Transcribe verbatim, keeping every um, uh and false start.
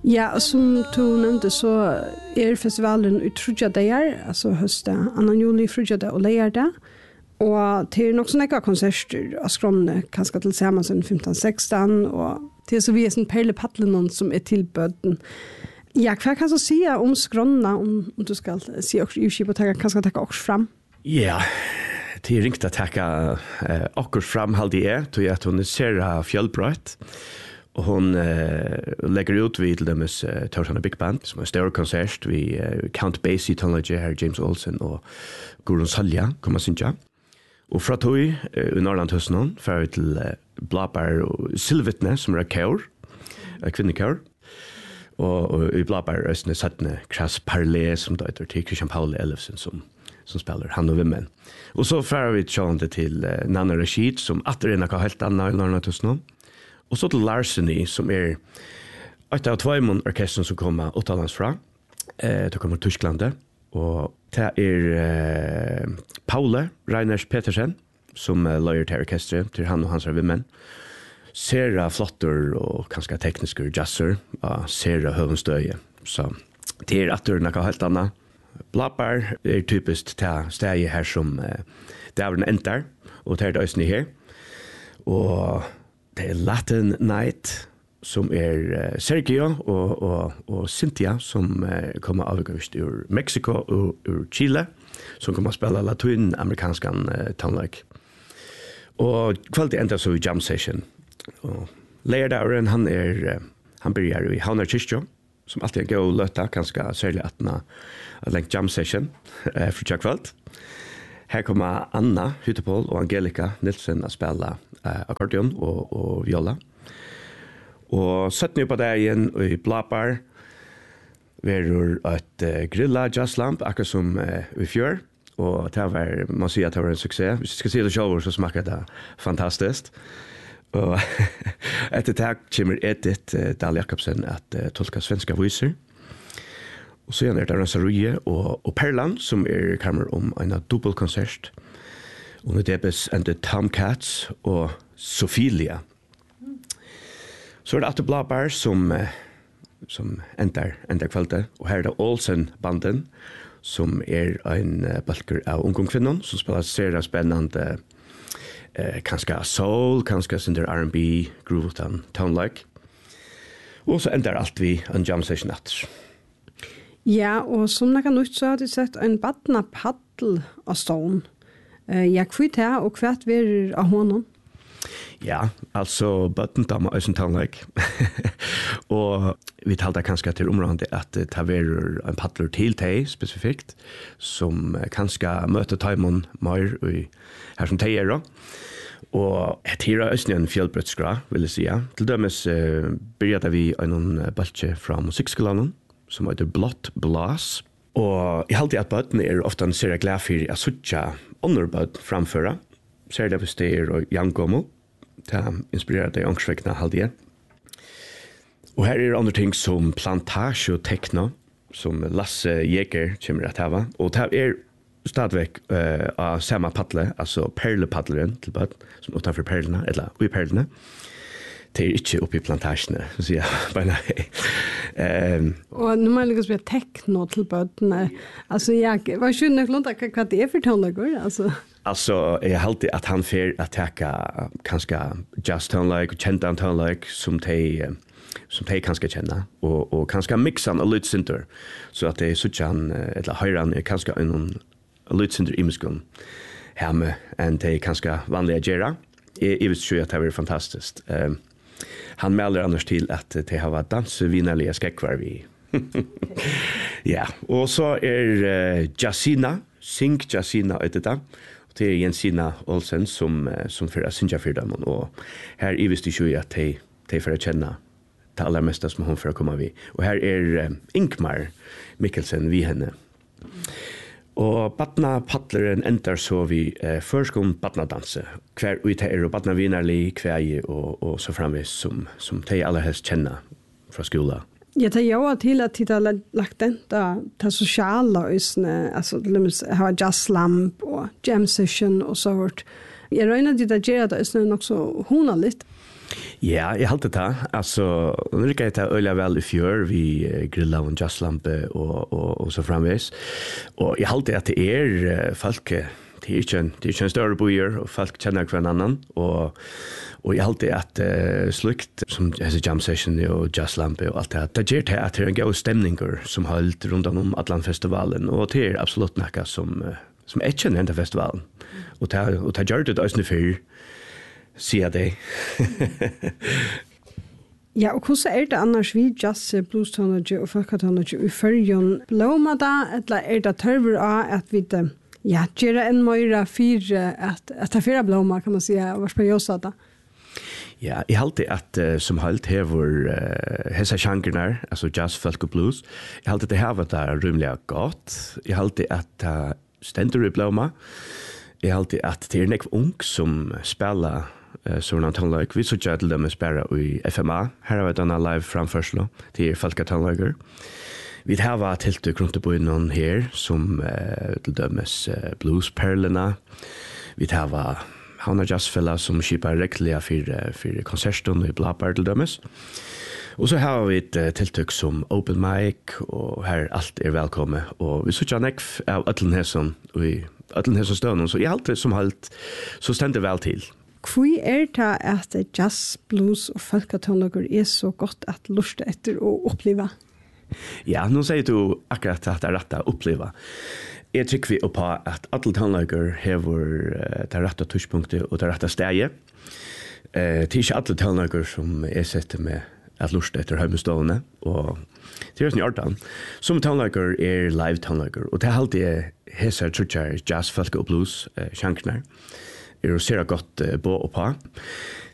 Ja, och som du nämnde så är festivalen utrujja där, alltså hösten, annan juli frujja och lejda. Och det är nog så några konserter av skronne, kanske tillsammans en femton sexton och det är så vi är en perlepaddlen som är tillböden. Ja, vad kan du säga om skronna om, om du ska se också i skip och ta kanske ta också fram? Ja, det är ringt att ta eh, också fram halde är till att hon ser fjällbrott. Och hon eh, lägger ut vid till dem eh, Torshavn Big Band som en större konsert vi eh, Count Basie tonlage här James Olsen och Gordon Salja kommer synja. Och fra tog i uh, Norrland hösten för vi till uh, Blåbär och Silvetne som är kör, uh, kvinnekör. Och, och i Blåbär är sattne Kras Parlé som då heter till Christian Paul Ellefsen som, som spelar han och vimmen. Och så för vi tjänade till uh, Nanna Rashid som åter är något helt annat i Norrland hösten. Och så till Larseny som är ett av två orkestern som kommer utomlands fra. Uh, det kommer Tyskland och det är uh, Paule Reiners Petersen som uh, löjer till orkestret till han och hans vimmen. Sera flotter och kanske tekniska jazzer uh, Sera Hövenstöje. Så det är att det är något helt annat. Blåbär är typiskt till steg här som uh, det är en enter och det är det ösning här. Och det är Latin Night som är uh, Sergio och, och, och Cynthia som uh, kommer avgåst ur Mexiko och ur Chile som kommer att spela latinamerikanskan uh, tonlike. Och kvalitet ända så i jam session. Och läraren han är uh, han börjar i Havnar Kyrkjö som alltid går och löta ganska särskilt att na längt jam session uh, för tjackvalt. Här kommer Anna Hyttepol och Angelica Nilsson att spela uh, ackordeon och, och viola. Og syttende på dagen i Blåbær verur et uh, grilla jazzlamp, akkurat som uh, i fjør. Og det var, man sier at det var en suksess. Hvis jeg skal si det selv, så smaker det fantastisk. Og etter det kommer Edith uh, Dahl Jakobsen at uh, tolka svenska viser. Og så er det Ransa Ruje og, og Perlan, som er kommer om en dubbelkonsert. Under Debes and the Tomcats og Sofilia. Så er det Atte Blåbær som, som ender, ender kveldet, og her er det Olsen-banden, som er en uh, balker av ungdomskvinnen, som spiller sere spennende, uh, kanskje soul, kanskje sinter R and B, groove and tone-like. Og så ender alt vi en jam session etter. Ja, og som dere nå så har du sett en badna paddel av stålen. Uh, jeg kvitt her, og hvert vi av honom. Ja, altså bøtten da med øysen tannleik. Og vi talte kanskje til området at det er en paddler til teg spesifikt, som kanskje møter taimon mer her som teg er. Og det er øysen en fjellbrøtskra, vil jeg si. Til dømes uh, begynte vi en bølge fra musikkskolen, som heter Blått Blas. Og jeg halte at bøtten er ofte en serie glad for at suttje underbøtt framføra. Ser det hvis det er Jan Gommel. Det inspirerer det ångsvekna halde jeg. Og her er andre ting som plantasje og tekno, som Lasse Jäger kommer at hava. Og det er stadigvæk uh, av samme paddle, altså perlepaddleren til bad, som er utenfor perlene, eller i perlene. Det er ikke oppe i plantasjene, så sier jeg bare nei. um, Og nå må jeg lykkes med tekno til badene. Altså, jeg var ikke nøklund hva det er for tonelager, altså. Alltså jag hade att han för att täcka kanske just tone like kända tone like som te som te kanske känna och och kanske mixa en lite center så att det är så chan eller höran är kanske en lite center imskon hemme and te kanske vanliga gera är visst ju att det är fantastiskt. Um, han melder annars till att det har varit dansvinnerliga skäckvar vi. Ja, och så är uh, Jacina, Sink Jacina heter det. Det är Jensina Olsen som som för Sinja för dem och här är visst ju att de de för att känna det allra mesta som hon för att komma vi. Och här är uh, Inkmar Mikkelsen vi henne. Och Patna Pattleren enter så vi uh, förskon Patna danse. Kvar ut är och Patna vinnerlig kväje och och så framvis som som de alla helst känna från skolan. Ja, det är ju till att titta lagt den där ta sociala ösne, alltså det har jazzlamp och jam session och så vart. Jag räknar det där gör det ösne också honaligt. Ja, jeg halte det. Altså, nå rykker jeg til øyla vel i fjør, vi grilla og jazzlampe og, og, og så framvis. Og jeg halte at det er folk, det er ikke en, det er ikke en større bojer, og folk kjenner hver annan. Og, og jeg halte at uh, slukt, som hese jam session og jazzlampe og alt det, det gjør til at det er en god stemninger som holdt rundt om Atlanfestivalen, og det er absolutt noe som, som er kjenner denne festivalen. Og det, og det gjør det også før, sier det. Ja, og hvordan er det annars vi jazz, blues-tonology og folkatonology i førjon? Blåma da, eller er det tørver av at vi ja, gjør en møyre fyre, at, at det er fire blåma, kan man si, hva spør jeg også da? Ja, jeg halte at uh, som halt hever uh, hessa sjangerna, altså jazz, folk og blues, jeg halte det hever det er rymelig godt. Jeg halte at det uh, stender i blåma. Jeg halte at det er nekv ung som spiller uh, sånne toneløk. Vi så ikke til dem spiller i F M A. Her har vi denne live framførsel til folkatoneløker. Vi har tiltøk rundt på noen her som uh, til dømes uh, bluesperlene. Vi har Hanna Jazzfella som skipar rekliga för för konserten i Blabbar till dömes. Och så har vi ett tilltök som open mic och här allt är välkommet och vi söker näck av Atlanheson och i Atlanheson stön så i allt som halt så ständer väl till. Kvui er det at jazz, blues og folkatonologer er så godt at lusta etter å oppleva? Ja, nu säger du akkurat att det är rätt att uppleva. Jeg tykker vi på at alle tannlager hever uh, det rette touchpunktet og det rette stedet. Uh, det er ikke alle tannlager som er sett med at lust etter hjemmestående, og det er sånn i arten. Som tannlager er live tannlager, og det er alltid heser trutjer jazz, folk og blues uh, sjankner. Er å se godt uh, på og på.